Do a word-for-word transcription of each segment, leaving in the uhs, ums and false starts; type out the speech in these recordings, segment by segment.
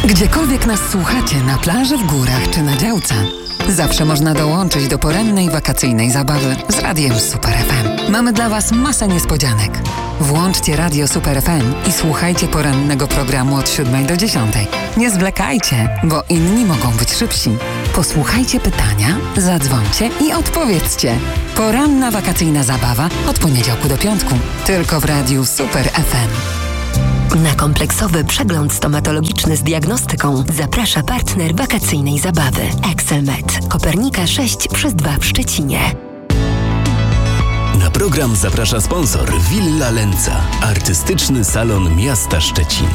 Gdziekolwiek nas słuchacie, na plaży, w górach czy na działce, zawsze można dołączyć do porannej wakacyjnej zabawy z Radiem Super F M. Mamy dla Was masę niespodzianek. Włączcie Radio Super F M i słuchajcie porannego programu od siódmej do dziesiątej. Nie zwlekajcie, bo inni mogą być szybsi. Posłuchajcie pytania, zadzwońcie i odpowiedzcie. Poranna wakacyjna zabawa od poniedziałku do piątku. Tylko w Radiu Super F M. Na kompleksowy przegląd stomatologiczny z diagnostyką zaprasza partner wakacyjnej zabawy Excelmed. Kopernika sześć przez dwa w Szczecinie. Na program zaprasza sponsor Villa Lenca, artystyczny salon miasta Szczecin.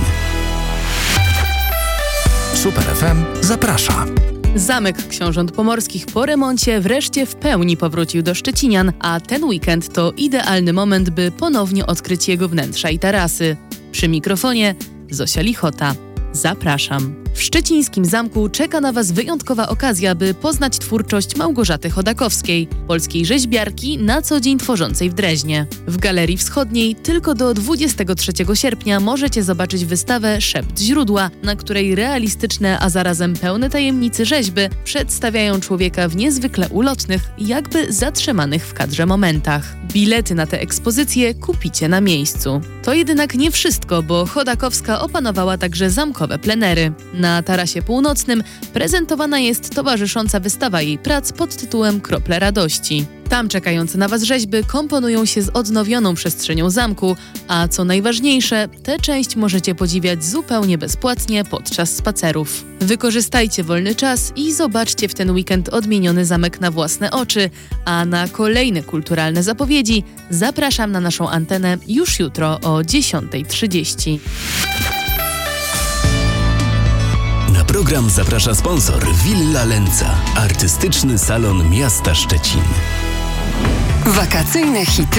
Super F M zaprasza. Zamek Książąt Pomorskich po remoncie wreszcie w pełni powrócił do szczecinian, a ten weekend to idealny moment, by ponownie odkryć jego wnętrza i tarasy. Przy mikrofonie Zosia Lichota. Zapraszam. W szczecińskim zamku czeka na Was wyjątkowa okazja, by poznać twórczość Małgorzaty Chodakowskiej, polskiej rzeźbiarki na co dzień tworzącej w Dreźnie. W Galerii Wschodniej tylko do dwudziestego trzeciego sierpnia możecie zobaczyć wystawę Szept źródła, na której realistyczne, a zarazem pełne tajemnicy rzeźby przedstawiają człowieka w niezwykle ulotnych, jakby zatrzymanych w kadrze momentach. Bilety na tę ekspozycję kupicie na miejscu. To jednak nie wszystko, bo Chodakowska opanowała także zamkowe plenery. Na tarasie północnym prezentowana jest towarzysząca wystawa jej prac pod tytułem Krople radości. Tam czekające na Was rzeźby komponują się z odnowioną przestrzenią zamku, a co najważniejsze, tę część możecie podziwiać zupełnie bezpłatnie podczas spacerów. Wykorzystajcie wolny czas i zobaczcie w ten weekend odmieniony zamek na własne oczy, a na kolejne kulturalne zapowiedzi zapraszam na naszą antenę już jutro o dziesiąta trzydzieści. Na program zaprasza sponsor Villa Lenca, artystyczny salon miasta Szczecin. Wakacyjne hity